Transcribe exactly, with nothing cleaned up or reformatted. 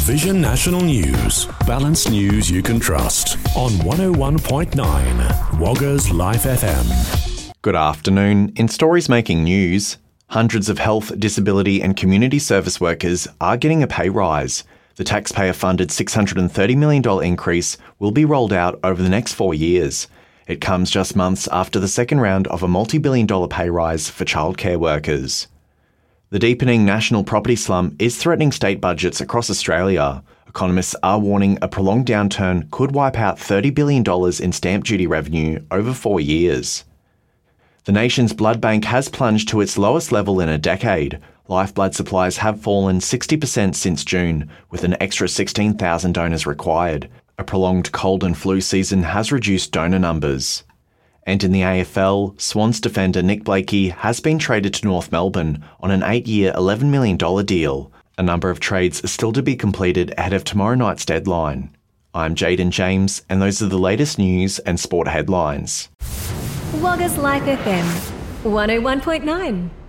Vision National News. Balanced news you can trust. On one oh one point nine, Wagga's Life F M. Good afternoon. In stories making news, hundreds of health, disability and community service workers are getting a pay rise. The taxpayer-funded six hundred thirty million dollars increase will be rolled out over the next four years. It comes just months after the second round of a multi-billion dollar pay rise for childcare workers. The deepening national property slump is threatening state budgets across Australia. Economists are warning a prolonged downturn could wipe out thirty billion dollars in stamp duty revenue over four years. The nation's blood bank has plunged to its lowest level in a decade. Lifeblood supplies have fallen sixty percent since June, with an extra sixteen thousand donors required. A prolonged cold and flu season has reduced donor numbers. And in the A F L, Swans defender Nick Blakey has been traded to North Melbourne on an eight-year eleven million dollars deal. A number of trades are still to be completed ahead of tomorrow night's deadline. I'm Jaden James, and those are the latest news and sport headlines. Wagga's Life F M, one oh one point nine.